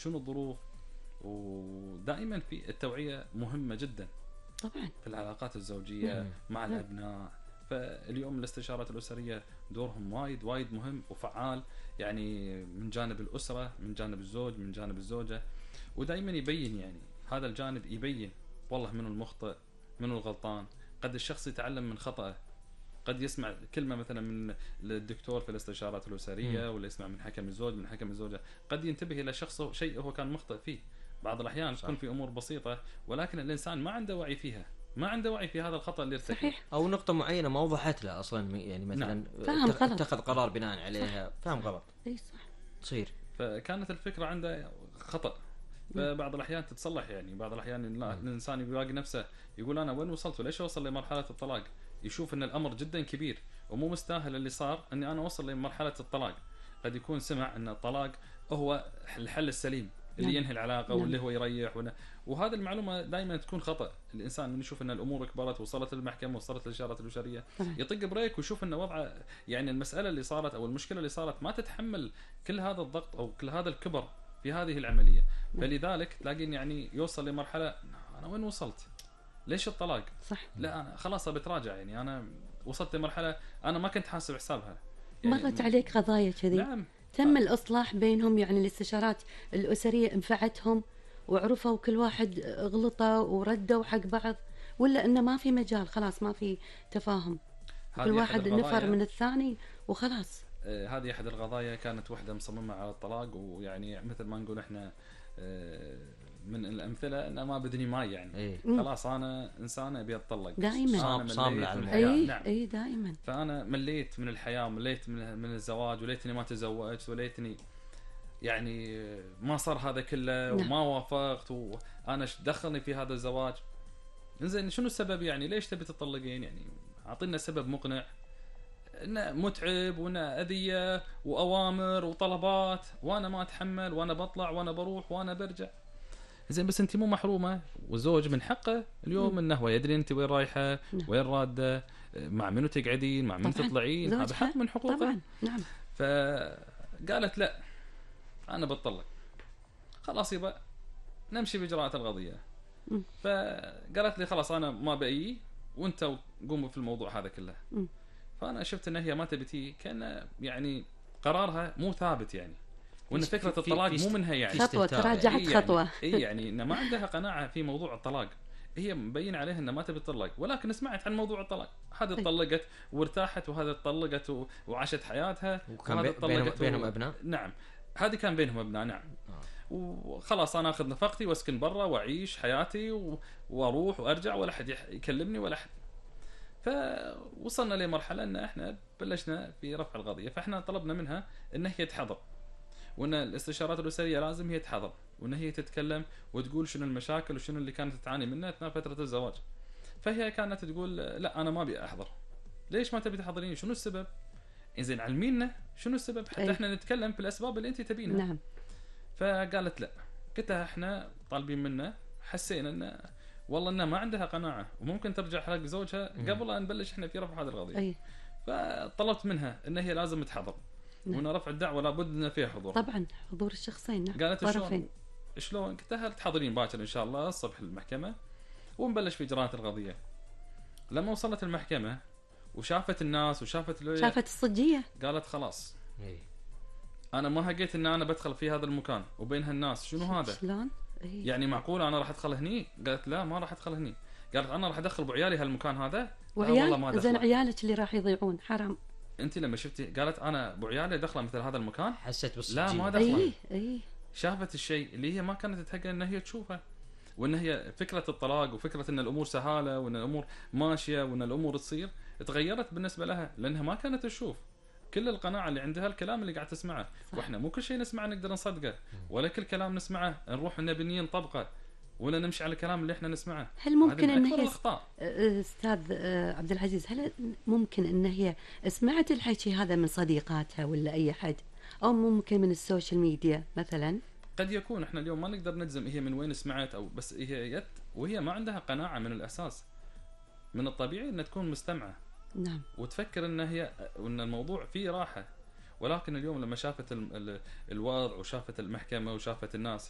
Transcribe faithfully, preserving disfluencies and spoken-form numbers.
شنو الظروف. ودائما في التوعية مهمة جدا طبعا في العلاقات الزوجية مم. مع نعم. الأبناء. فاليوم الاستشارات الأسرية دورهم وايد وايد مهم وفعال، يعني من جانب الأسرة، من جانب الزوج، من جانب الزوجة. ودائما يبين يعني هذا الجانب، يبين والله منو المخطئ منو الغلطان. قد الشخص يتعلم من خطأه، قد يسمع كلمة مثلا من الدكتور في الاستشارات الأسرية، مم. ولا يسمع من حكم الزوج، من حكم الزوجة، قد ينتبه إلى شخص شيء هو كان مخطئ فيه. بعض الأحيان صح. تكون في أمور بسيطة ولكن الإنسان ما عنده وعي فيها، ما عنده وعي في هذا الخطأ اللي ارتكبه. صحيح. او نقطه معينه ما وضحت له اصلا، يعني مثلا نعم. فهم اتخ- غلط. اتخذ قرار بناء عليها، فهم غلط اي صح. تصير. فكانت الفكرة عنده خطأ. فبعض الأحيان تتصلح، يعني بعض الأحيان لا- الإنسان يلاقي نفسه يقول أنا وين وصلت وليش أوصل لمرحلة الطلاق. يشوف أن الأمر جدا كبير ومو مستاهل اللي صار أني أنا أوصل لمرحلة الطلاق. قد يكون سمع أن الطلاق هو الحل السليم اللي نعم. ينهي العلاقة، نعم. واللي هو يريح ونا. وهذه المعلومة دائما تكون خطأ. الإنسان من يشوف أن الأمور كبرت وصلت للمحكمة وصلت للإشارات الأسرية، طبعا. يطق بريك ويشوف أن وضع يعني المسألة اللي صارت أو المشكلة اللي صارت ما تتحمل كل هذا الضغط أو كل هذا الكبر في هذه العملية. نعم. فلذلك تلاقين يعني يوصل لمرحلة أنا وين وصلت؟ ليش الطلاق؟ صح. لا أنا خلاص بتراجع، يعني أنا وصلت لمرحلة أنا ما كنت حاسب حسابها. يعني مرت عليك قضايا كذي؟ نعم. تم الإصلاح بينهم، يعني الاستشارات الأسرية انفعتهم وعرفوا كل واحد غلطه وردوا حق بعض، ولا إنه ما في مجال خلاص ما في تفاهم، هذه كل أحد واحد القضايا- نفر من الثاني وخلاص؟ آه، هذه أحد القضايا. كانت وحدة مصممة على الطلاق، ويعني مثل ما نقول إحنا آه، من الأمثلة أنا ما بدني ماي، يعني ايه خلاص أنا إنسان أبي أتطلق دائما. أنا صام- مليت صاملة على من الموضوع. الحياة. اي نعم. اي دائما. فأنا مليت من الحياة، مليت من من الزواج، وليتني ما تزوجت، وليتني يعني ما صار هذا كله نعم. وما وافقت، وأنا ايش دخلني في هذا الزواج. إنزين شنو السبب؟ يعني ليش تبي تطلقين؟ يعني أعطينا سبب مقنع. إنه متعب وإنه أذية وأوامر وطلبات، وأنا ما أتحمل، وأنا بطلع وأنا بروح وأنا برجع. زين بس أنت مو محرومة، والزوج من حقه اليوم مم. إنه هو يدري أنت وين رايحة، نعم. وين رادة، مع منو تقعدين، مع من طبعاً. تطلعين، هذا زوجها. حق من حقوقه. طبعا. نعم. فقالت لا أنا بتطلق. خلاص يبا نمشي بإجراءات القضية. مم. فقالت لي خلاص أنا ما بأيي وأنت قوموا في الموضوع هذا كله. مم. فأنا شفت أن هي ما تبتي، كان يعني قرارها مو ثابت، يعني وأن في- فكرة في- الطلاق في مو منها، يعني في خطوة استهتار تراجعت إيه يعني خطوة. إيه يعني إن ما عندها قناعة في موضوع الطلاق. هي مبين عليها أنها ما تبي تطلق، ولكن سمعت عن موضوع الطلاق. هذه أي. طلقت وارتاحت، وهذه طلقت و- وعاشت حياتها، وكان وهذه بي- بينهم, طلقت بينهم و- ابناء. نعم هذه كان بينهم ابناء. نعم. آه. وخلاص انا اخذ نفقتي واسكن برا واعيش حياتي و... واروح وارجع، ولا احد يح- يكلمني ولا احد. فوصلنا لمرحله ان احنا بلشنا في رفع القضيه. فاحنا طلبنا منها ان هي تحضر، وان الاستشارات الاسريه لازم هي تحضر، وان هي تتكلم وتقول شنو المشاكل وشنو اللي كانت تعاني منه اثناء فتره الزواج. فهي كانت تقول لا انا ما ابي احضر. ليش ما تبي تحضرين؟ شنو السبب؟ زين علمينا شنو السبب حتى أي. احنا نتكلم في الاسباب اللي انت تبينها. نعم. فقالت لا. قلت لها احنا طالبين منه، حسينا انه والله انها ما عندها قناعه وممكن ترجع حق زوجها مم. قبل ان نبلش احنا في رفع هذه القضيه. اي فطلبت منها ان هي لازم تحضر، نعم. وان رفع الدعوه لابد ان فيها حضور. طبعا حضور الشخصين. نعم. قالت طرفين. شلون شلون؟ قلت لها تحضرين باكر ان شاء الله الصبح المحكمه ونبلش في اجراءات القضيه. لما وصلت المحكمه وشافت الناس وشافت ال- شافت الصجية. قالت خلاص إيه. انا ما هقيت ان انا بدخل في هذا المكان وبين هالناس، شنو هذا؟ شلون؟ اي يعني معقول انا راح ادخل هني؟ قالت لا ما راح ادخل هني. قالت انا راح ادخل بعيالي هالمكان هذا. لا والله ما وعيال زين دخل. عيالك اللي راح يضيعون حرام. انت لما شفتي قالت انا بعيالي داخله مثل هذا المكان. حسيت بالصجية. لا ما دخل. اي اي شافت الشيء اللي هي ما كانت تتهيأ ان هي تشوفه، وان هي فكره الطلاق وفكره ان الامور سهاله وان الامور ماشيه وان الامور تصير تغيرت بالنسبه لها، لانها ما كانت تشوف. كل القناعه اللي عندها الكلام اللي قاعد تسمعه. صح. واحنا مو كل شيء نسمعه نقدر نصدقه، ولا كل كلام نسمعه نروح نبني نطبقه، ولا نمشي على الكلام اللي احنا نسمعه. هل ممكن هذه ان من أكبر هي الأخطاء. استاذ آه، عبد العزيز، هل ممكن ان هي سمعت الحكي هذا من صديقاتها ولا اي حد، او ممكن من السوشيال ميديا مثلا؟ قد يكون احنا اليوم ما نقدر نجزم هي من وين سمعت، او بس هي جت وهي ما عندها قناعه من الاساس. من الطبيعي ان تكون مستمعه نعم. وتفكر ان هي وان الموضوع فيه راحه، ولكن اليوم لما شافت ال ال الوضع وشافت المحكمه وشافت الناس